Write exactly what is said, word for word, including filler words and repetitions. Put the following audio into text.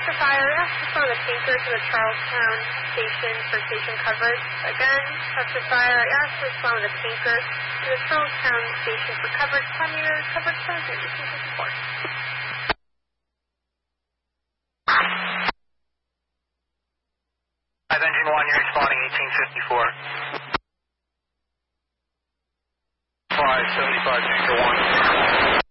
Texas Fire, respond to the tanker to the Charlestown station for station coverage. Again, Texas Fire, yes, respond to the tanker to the Charlestown station for coverage. Primary coverage seven zero two six four. Five engine one, you're responding eighteen fifty-four. Five seventy-five tanker one.